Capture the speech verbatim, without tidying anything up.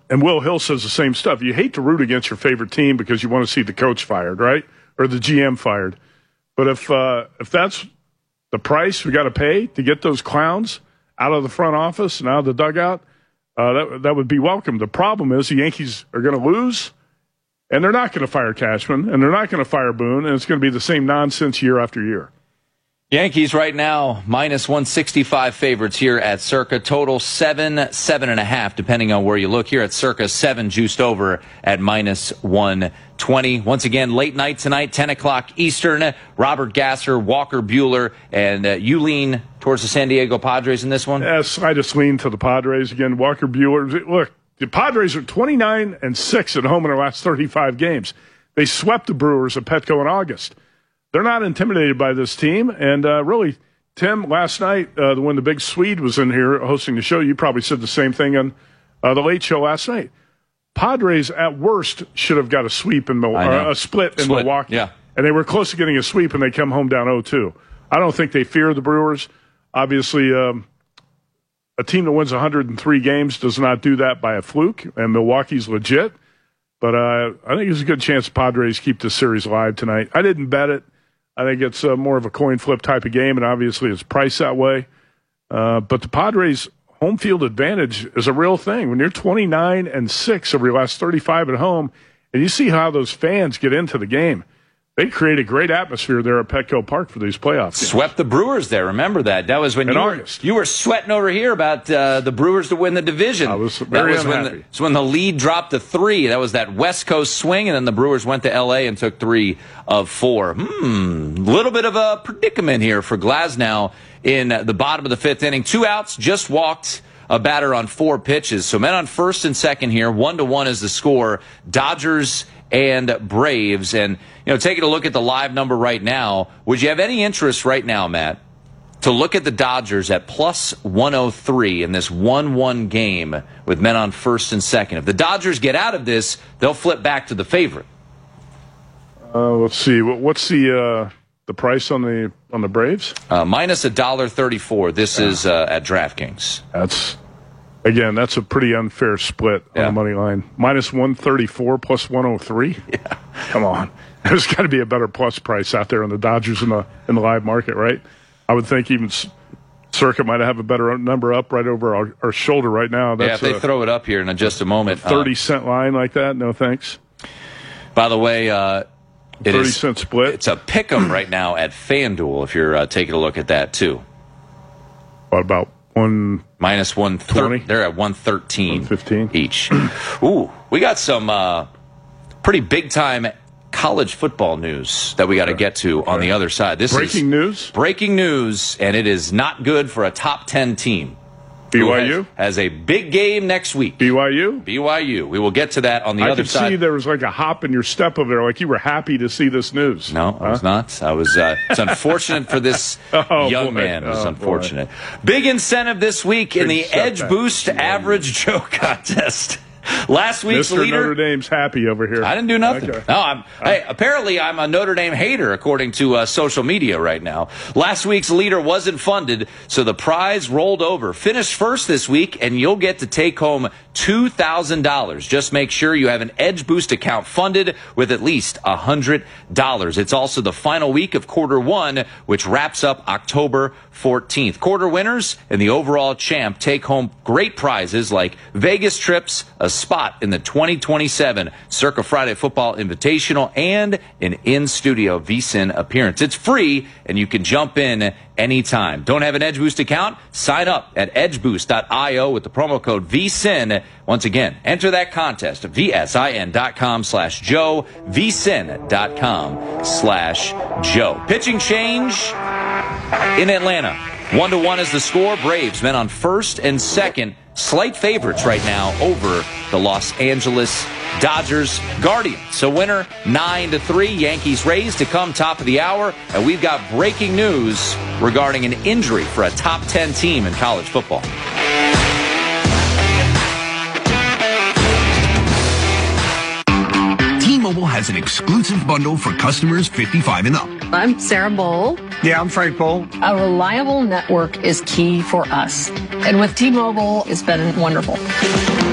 and Will Hill says the same stuff. You hate to root against your favorite team because you want to see the coach fired, right? Or the G M fired. But if uh, if that's the price we got to pay to get those clowns out of the front office and out of the dugout, uh, that, that would be welcome. The problem is the Yankees are going to lose, and they're not going to fire Cashman, and they're not going to fire Boone, and it's going to be the same nonsense year after year. Yankees right now, minus one sixty-five favorites here at Circa. Total seven, seven and a half, depending on where you look. Here at Circa, seven juiced over at minus one twenty. Once again, late night tonight, ten o'clock Eastern. Robert Gasser, Walker Buehler, and uh, you lean towards the San Diego Padres in this one? Yes, I just lean to the Padres again. Walker Buehler. Look, the Padres are twenty-nine and six at home in their last thirty-five games. They swept the Brewers at Petco in August. They're not intimidated by this team. And uh, really, Tim, last night, uh, when the big Swede was in here hosting the show, you probably said the same thing on uh, the Late Show last night. Padres, at worst, should have got a sweep in Mil- uh, a split in split. Milwaukee. Yeah. And they were close to getting a sweep, and they come home down oh two. I don't think they fear the Brewers. Obviously, um, a team that wins one hundred three games does not do that by a fluke, and Milwaukee's legit. But uh, I think there's a good chance the Padres keep this series alive tonight. I didn't bet it. I think it's uh, more of a coin flip type of game, and obviously it's priced that way. Uh, but the Padres' home field advantage is a real thing. When you're twenty-nine and six over your last thirty-five at home, and you see how those fans get into the game, they create a great atmosphere there at Petco Park for these playoffs. Swept the Brewers there. Remember that. That was when in you August. were, you were sweating over here about uh, the Brewers to win the division. I was very that was unhappy. when the, it's when the lead dropped to three. That was that West Coast swing, and then the Brewers went to L A and took three of four. Hmm, little bit of a predicament here for Glasnow in the bottom of the fifth inning. Two outs, just walked a batter on four pitches. So men on first and second here. One to one is the score. Dodgers and Braves. And, you know, taking a look at the live number right now, would you have any interest right now, Matt, to look at the Dodgers at plus one oh three in this one one game with men on first and second? If the Dodgers get out of this, they'll flip back to the favorite. Uh, let's see. What's the uh, the price on the on the Braves? Uh, minus one dollar thirty-four. This yeah. is uh, at DraftKings. That's... Again, that's a pretty unfair split yeah. on the money line. Minus one thirty-four plus one oh three? Yeah. Come on. There's got to be a better plus price out there on the Dodgers in the in the live market, right? I would think even Circa might have a better number up right over our, our shoulder right now. That's yeah, if they a, throw it up here in just a moment. A thirty cent uh, line like that, no thanks. By the way, uh, it thirty is, cent split. It's a pick 'em right now at FanDuel if you're uh, taking a look at that, too. What about one minus one twenty? They're at one thirteen, one fifteen each. Ooh, we got some uh, pretty big time college football news that we got to get to on the other side. This breaking is news. Breaking news, and it is not good for a top ten team. B Y U has, has a big game next week. B Y U? B Y U. We will get to that on the I other could side. see there was like a hop in your step over there, like you were happy to see this news. No, huh? I was not. I was. Uh, it's unfortunate for this oh, young boy. man. It was oh, unfortunate. Boy. Big incentive this week Big in the Edge Boost yeah. Average Joe contest. Last week's Mister leader. Notre Dame's happy over here. I didn't do nothing. Okay. No, I'm. Hey, apparently I'm a Notre Dame hater according to uh, social media right now. Last week's leader wasn't funded, so the prize rolled over. Finish first this week, and you'll get to take home two thousand dollars. Just make sure you have an Edge Boost account funded with at least one hundred dollars. It's also the final week of quarter one, which wraps up October fourteenth. Quarter winners and the overall champ take home great prizes like Vegas trips, a spot in the twenty twenty-seven Circa Friday Football Invitational, and an in-studio V S I N appearance. It's free, and you can jump in anytime. Don't have an Edge Boost account? Sign up at edge boost dot io with the promo code V S I N. Once again, enter that contest at V S I N dot com slash Joe, V S I N dot com slash Joe. Pitching change in Atlanta. One to one is the score. Braves men on first and second. Slight favorites right now over the Los Angeles Dodgers Guardians. So winner nine to three. Yankees Rays to come top of the hour. And we've got breaking news regarding an injury for a top ten team in college football. T-Mobile has an exclusive bundle for customers fifty-five and up. I'm Sarah Bowl. Yeah, I'm Frank Bowl. A reliable network is key for us. And with T-Mobile, it's been wonderful.